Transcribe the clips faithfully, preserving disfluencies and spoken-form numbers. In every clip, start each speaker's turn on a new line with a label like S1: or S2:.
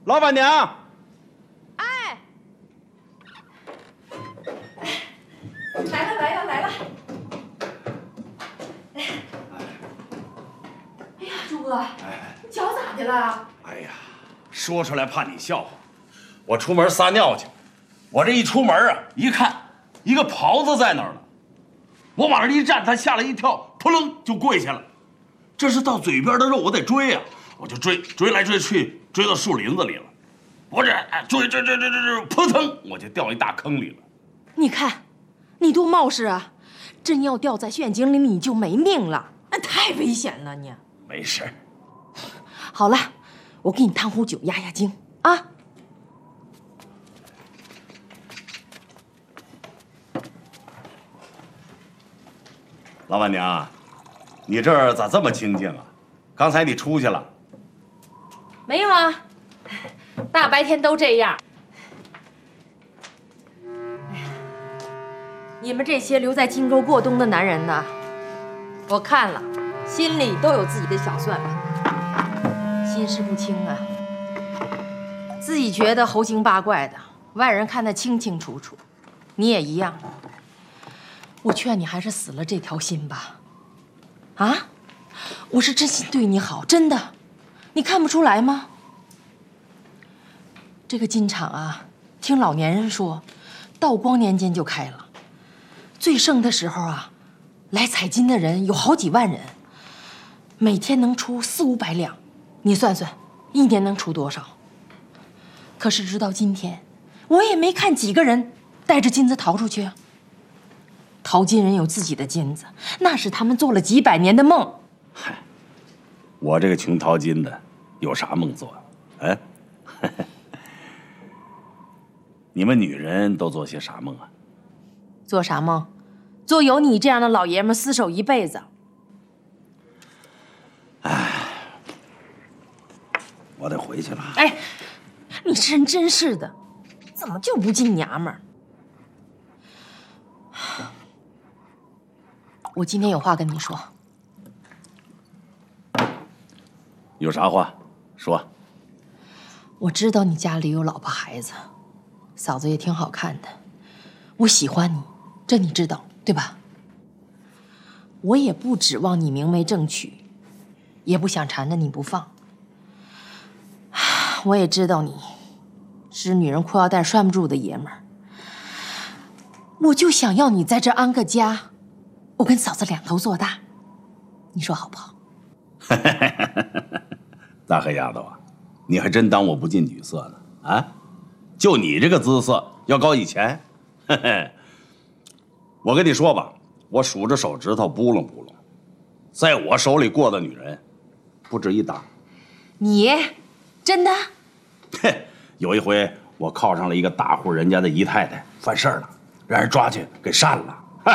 S1: 老板娘。
S2: 哎，来了来了来了！哎呀，朱哥，你脚咋的了？
S1: 哎呀，说出来怕你笑话。我出门撒尿去，我这一出门啊，一看一个狍子在那儿呢，我往那一站，他吓了一跳，扑棱就跪下了。这是到嘴边的肉，我得追啊，我就追，追来追去，追到树林子里了。我这追追追追追追，扑腾，我就掉一大坑里了。
S2: 你看，你多冒失啊！真要掉在陷阱里，你就没命了，那太危险了你。
S1: 没事。
S2: 好了，我给你烫壶酒压压惊啊。
S1: 老板娘，你这儿咋这么清静啊？刚才你出去了？
S2: 没有啊，大白天都这样。你们这些留在荆州过冬的男人呢，我看了，心里都有自己的小算盘，心事不清啊。自己觉得猴形八怪的，外人看得清清楚楚。你也一样。我劝你还是死了这条心吧。啊，我是真心对你好，真的，你看不出来吗？这个金厂啊，听老年人说，道光年间就开了，最盛的时候啊，来采金的人有好几万人，每天能出四五百两，你算算，一年能出多少？可是直到今天，我也没看几个人带着金子逃出去啊。淘金人有自己的金子，那是他们做了几百年的梦。
S1: 嗨，我这个穷淘金的，有啥梦做？哎，你们女人都做些啥梦啊？
S2: 做啥梦？做有你这样的老爷们厮守一辈子。
S1: 哎，我得回去了。
S2: 哎，你这人真是的，怎么就不进娘们儿？我今天有话跟你说。
S1: 有啥话说？
S2: 我知道你家里有老婆孩子，嫂子也挺好看的，我喜欢你，这你知道对吧？我也不指望你明媒正娶，也不想缠着你不放。我也知道你是女人裤腰带拴不住的爷们儿，我就想要你在这安个家，我跟嫂子两头做大，你说好不好？
S1: 大黑丫头啊，你还真当我不近女色呢？啊，就你这个姿色，要高以前，嘿嘿。我跟你说吧，我数着手指头扑棱扑棱，在我手里过的女人，不止一打。
S2: 你真的？
S1: 嘿，有一回我靠上了一个大户人家的姨太太，犯事儿了，让人抓去给扇了。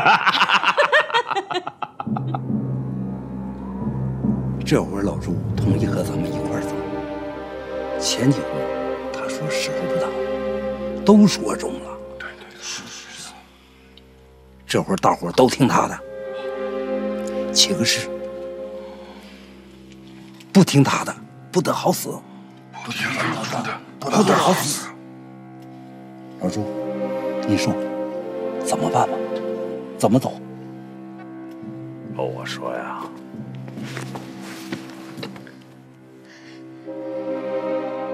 S3: 这回老朱同意和咱们一块儿走。前几回他说时候不到，都说中了。
S1: 对对，是是是。
S3: 这会儿大伙儿都听他的，起个誓，不听他的不得好死，
S4: 不听他的
S3: 不得好死。老朱，你说怎么办吧？怎么走？
S1: 哦，我说呀，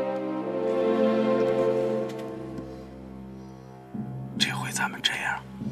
S1: 这回咱们这样。